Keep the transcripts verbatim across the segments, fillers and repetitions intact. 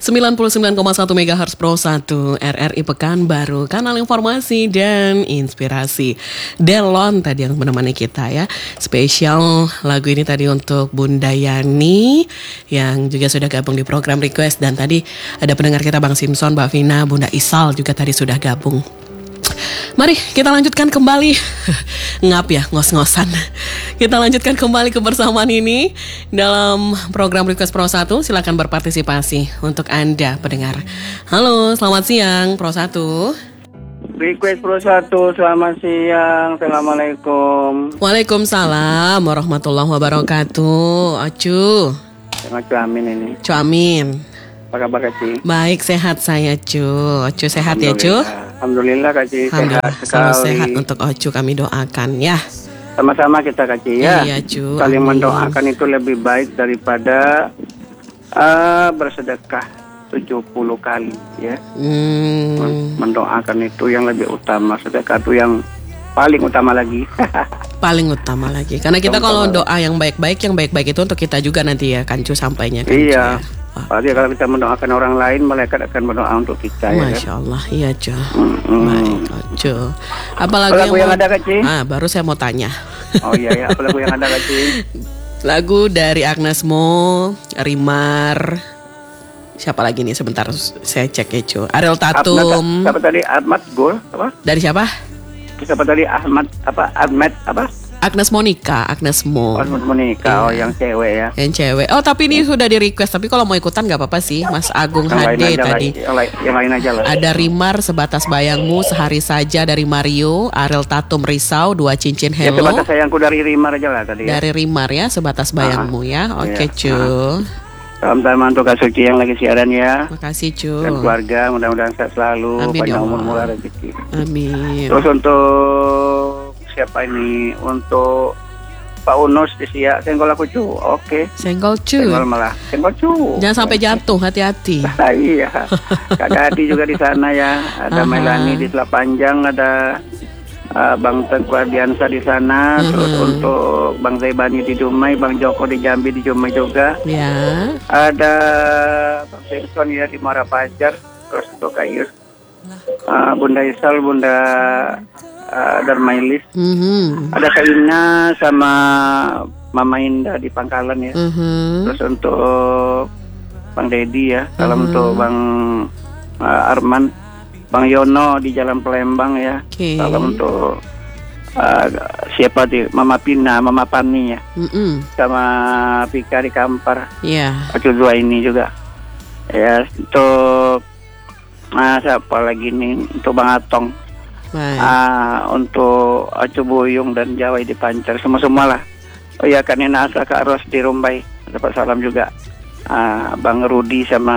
sembilan puluh sembilan koma satu megahertz Pro satu R R I Pekanbaru, kanal informasi dan inspirasi. Delon tadi yang menemani kita ya. Spesial lagu ini tadi untuk Bunda Yani yang juga sudah gabung di program request. Dan tadi ada pendengar kita Bang Simpson, Mbak Vina, Bunda Isal juga tadi sudah gabung. Mari kita lanjutkan kembali. Ngap ya, ngos-ngosan. Kita lanjutkan kembali kebersamaan ini dalam program Request Pro satu. Silakan berpartisipasi untuk Anda pendengar. Halo, selamat siang Pro satu. Request Pro satu, selamat siang. Assalamualaikum. Waalaikumsalam warahmatullahi wabarakatuh. Acu. Dengan Cuamin ini. Cuamin. Apa kabar Kak Ci? Baik, sehat saya Cu. Cu sehat ya Cu? Alhamdulillah Kak Ci, sehat sekali. Selalu sehat untuk Ocu, kami doakan ya. Sama-sama kita Kak Ci ya. Iya Cu. Saling Amin. mendoakan itu lebih baik daripada uh, bersedekah tujuh puluh kali ya. Hmm. Mendoakan itu yang lebih utama, sedekah itu yang paling utama lagi. Paling utama lagi. Karena kita kalau doa yang baik-baik, yang baik-baik itu untuk kita juga nanti ya kan Cu sampainya kan. Iya. Cu, ya. Apalagi kalau kita mendoakan orang lain, malaikat akan berdoa untuk kita. Masya ya, Allah, iya Cu. Mm-hmm. Baik Cu. Apalagi lagu yang, mau... yang ada Kak Ci? Ah, baru saya mau tanya. Oh iya ya, apa lagu yang ada Kak Ci? Lagu dari Agnes Mo, Rimar. Siapa lagi nih? Sebentar saya cek ya Cu. Ariel Tatum. Siapa tadi? Ahmad Gol apa? Dari siapa? Siapa tadi? Ahmad apa? Ahmad apa? Agnes Monica, Agnes Mo. Ahmad Monica, iya. Oh yang cewek ya. Yang cewek. Oh tapi ini sudah di request. Tapi kalau mau ikutan nggak apa-apa sih. Mas Agung yang H D lain tadi. Lah, yang, lain, yang lain aja lah. Ada Rimar, Sebatas Bayangmu, Sehari Saja dari Mario. Ariel Tatum, Risau, Dua Cincin Ya, Hello. sebatas sayangku dari Rimar aja lah tadi. Ya. Dari Rimar ya, Sebatas Bayangmu ya. Oke okay, iya. Cu. Salam-salam untuk Kak Suci yang lagi siaran ya. Makasih Cu. Dan keluarga mudah-mudahan sehat selalu. Amin, panjang ya umur murah rezeki. Amin. Terus untuk siapa ini? Untuk Pak Unus di Siak, senggol aku cu, oke. Okay. Senggol cu. Senggol malah, senggol cu. Jangan sampai jatuh, hati-hati. Iya, Kak Dadi juga di sana ya. Ada Melani di Telak Panjang, ada uh, Bang Teguh Ardiansa di sana. Uh-huh. Terus untuk Bang Zaibani di Dumai, Bang Joko di Jambi di Dumai juga. Ya. Ada Bang Simpson ya di Muara Pajar. Terus untuk Kak Yus, uh, Bunda Isal, Bunda Uh, Darmailis, mm-hmm. Ada Kak Ina sama Mama Indah di Pangkalan ya. Mm-hmm. Terus untuk Bang Dedi ya, salam mm-hmm. untuk Bang uh, Arman, Bang Yono di Jalan Palembang ya. Okay. Salam untuk uh, siapa di Mama Pina, Mama Pani ya, mm-hmm. sama Pika di Kampar. Iya. Yeah. Aku dua ini juga. Ya untuk nah siapa lagi nih untuk Bang Atong. Uh, untuk Acu Buyung dan Jawa di Pancar semua-semua lah. Oh ya kan Nina Asa Kak Ros di Rumbai dapat salam juga. uh, Bang Rudi sama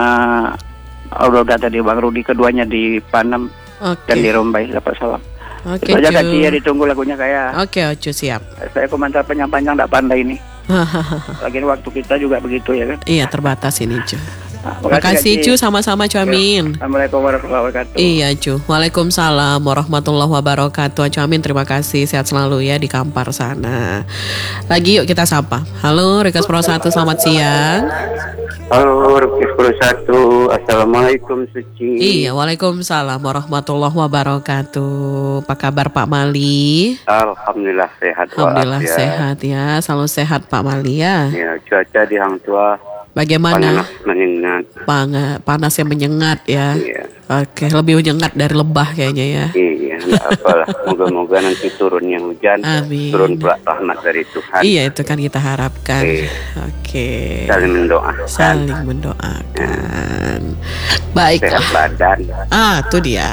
Aurora tadi, Bang Rudi keduanya di Panam. Okay. Dan di Rumbai dapat salam. Oke okay, Kak Ci ya, ditunggu lagunya kayak. Oke okay, Ocu siap. Saya komentar panjang-panjang tak pandai ini. Lagian waktu kita juga begitu ya kan. Iya terbatas ini Cu. Nah, makasih Cu, sama-sama Cu Amin. Assalamualaikum warahmatullahi wabarakatuh. Iya Cu, Waalaikumsalam warahmatullahi wabarakatuh. Cu Amin terima kasih, sehat selalu ya di Kampar sana. Lagi yuk kita sapa. Halo Request Pro satu, selamat siang. Halo Request Pro satu, Assalamualaikum Suci. Iya, Waalaikumsalam warahmatullahi wabarakatuh. Apa kabar Pak Mali? Alhamdulillah sehat. Alhamdulillah ya. sehat ya, selalu sehat Pak Mali ya. Ya, cuaca di Hang Tua bagaimana? Panas menyengat. Panas, panas yang menyengat ya. Iya. Oke, lebih menyengat dari lebah kayaknya ya. Iya, enggak apalah. Moga-moga nanti turunnya hujan. Amin. Turun pula rahmat dari Tuhan. Iya, itu kan kita harapkan. Iya. Oke. Saling mendoakan. Saling mendoakan. Ya. Baik. Sehat badan. Ah, itu dia.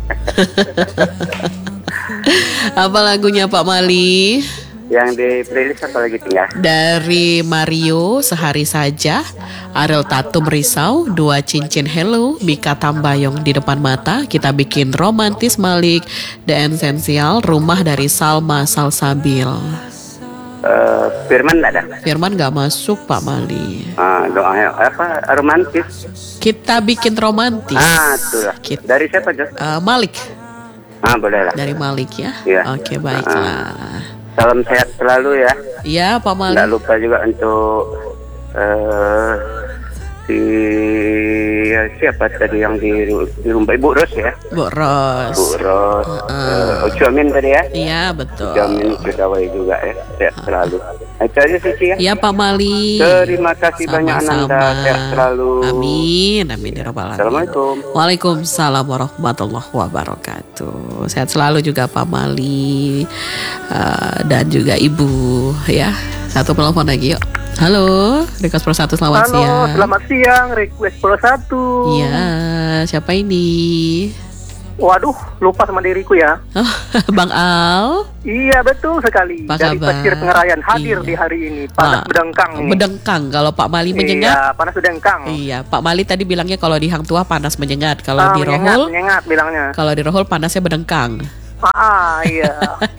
Apa lagunya Pak Mali? Yang di playlist apa lagi tinggal? Dari Mario, Sehari Saja, Ariel Tatum, Risau, Dua Cincin Hello, Mika Tambayong Di Depan Mata, Kita Bikin Romantis, Malik, The Essential, Rumah dari Salma Salsabil. Uh, Firman nggak ada? Firman nggak masuk Pak Mali. Uh, doa apa romantis? Kita Bikin Romantis. Ah, itulah. Kita. Dari siapa Jos? Uh, Malik. Ah, boleh lah. Dari Malik ya. Ya. Oke, baiklah. Uh. Salam sehat selalu ya. Iya Pak Mali. Nggak lupa juga untuk uh, si siapa tadi yang di di rumah Ibu Ros ya? Bu Ros. Bu Ros. Uh-uh. Uh, Ucu Amin tadi ya? Iya betul. Ucu Amin pegawai juga ya, sehat selalu. Itu aja Suci ya. Iya Pak Mali. Terima kasih banyak Ananda, sehat selalu. Amin, amin ya rabbal alamin. Assalamualaikum. Waalaikumsalam warahmatullahi wabarakatuh. Sehat selalu juga Pak Mali uh, dan juga Ibu ya. Satu telepon lagi yuk. Halo, Request Pro satu selamat Halo, siang. Halo, selamat siang Request Pro satu. Iya, siapa ini? Waduh, lupa sama diriku ya. Oh, Bang Al. Iya, betul sekali. Apa Dari kabar? Pasir Pengerayan hadir Iya. di hari ini. Panas Pak, bedengkang ini. Bedengkang, kalau Pak Mali menyengat. Iya, panas bedengkang. Iya, Pak Mali tadi bilangnya kalau di Hang Tua panas menyengat, kalau Ah, di menyengat, Rohul, menyengat bilangnya. kalau di Rohul panasnya bedengkang. Ah, ah, iya.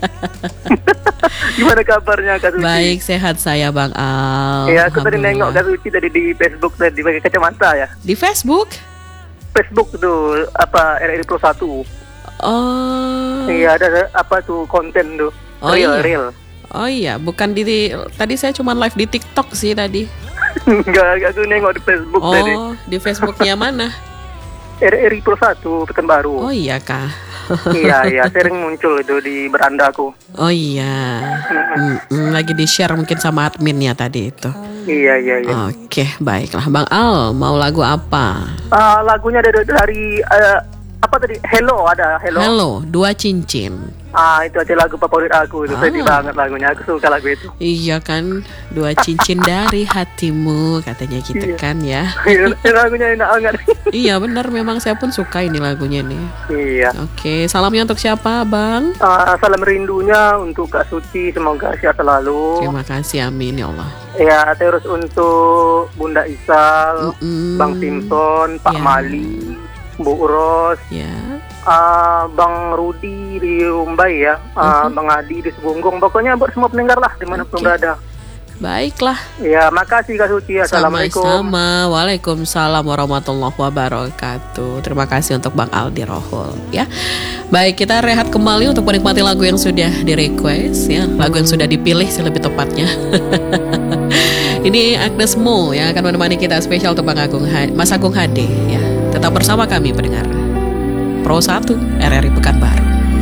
Gimana kabarnya Kak Suci? Baik, sehat saya Bang Al. Iya, aku tadi Alhamdulillah. nengok Kak Suci tadi di Facebook tadi pakai kacamata ya. Di Facebook? Facebook tuh apa R R I Pro satu. Oh. Iya, ada apa tuh konten tuh. Oh, real, iya. real. Oh iya, bukan di tadi saya cuma live di TikTok sih tadi. Enggak, aku nengok di Facebook tadi. Oh, di Facebooknya mana? R R I Pro satu Pekanbaru. Oh iya kah? Iya, iya, sering muncul itu di berandaku. Oh iya, Mm-mm, lagi di share mungkin sama adminnya tadi itu. Iya, iya, iya. Oke, baiklah Bang Al, mau lagu apa? Ah, lagunya dari, dari eh, apa tadi? Hello, ada Hello. Halo, Dua Cincin. Ah, itu aja lagu favorit aku. Itu Ah. sedih banget lagunya. Aku suka lagu itu. Iya kan, dua cincin dari hatimu katanya gitu Iya. kan ya. Lagunya enak banget. Iya benar, memang saya pun suka ini lagunya nih. Iya. Oke, salamnya untuk siapa Bang? Ah, salam rindunya untuk Kak Suci, semoga sehat selalu. Terima kasih, amin ya Allah. Ya, terus untuk Bunda Isal, Mm-mm. Bang Simpson, Pak Ya. Mali, Bu Ros, Ya, ah, Bang Rudi di Umbai ya, ah, Mhm. Bang Adi di Sebunggung. Pokoknya buat semua pendengar lah dimanapun Oke. berada. baiklah. Ya, makasih Kak Suci. Assalamualaikum. Sama-sama. Waalaikumsalam warahmatullahi wabarakatuh. Terima kasih untuk Bang Aldi Rohul ya. Baik, kita rehat kembali untuk menikmati lagu yang sudah di request ya, lagu yang sudah dipilih sih lebih tepatnya. Ini Agnes Mo yang akan menemani kita spesial untuk Bang Agung Ha- Mas Agung Hadi ya. Tetap bersama kami pendengar Pro satu R R I Pekanbaru.